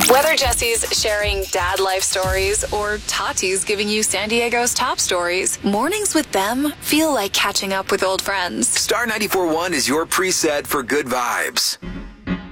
Whether Jesse's sharing dad life stories or Tati's giving you San Diego's top stories, mornings with them feel like catching up with old friends. Star 94.1 is your preset for good vibes.